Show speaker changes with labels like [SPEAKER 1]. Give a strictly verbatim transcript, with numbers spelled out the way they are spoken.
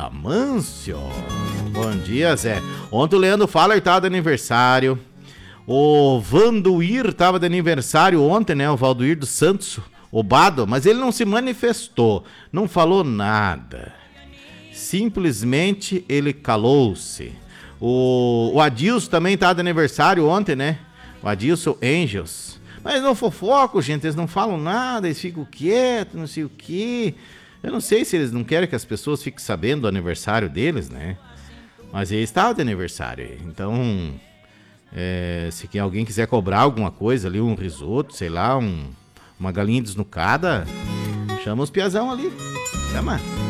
[SPEAKER 1] Amâncio. Bom dia, Zé. Ontem o Leandro Faller tava de aniversário. O Vanduir tava de aniversário ontem, né? O Valduir dos Santos, o Bado, mas ele não se manifestou, não falou nada. Simplesmente ele calou-se. O, o Adilson também tava de aniversário ontem, né? O Adilson Angels. Mas não fofoco, gente, eles não falam nada, eles ficam quietos, não sei o quê. Eu não sei se eles não querem que as pessoas fiquem sabendo do aniversário deles, né? Mas eles estavam de aniversário, então... É, se alguém quiser cobrar alguma coisa ali, um risoto, sei lá, um, uma galinha desnucada, chama os piazão ali. Chama.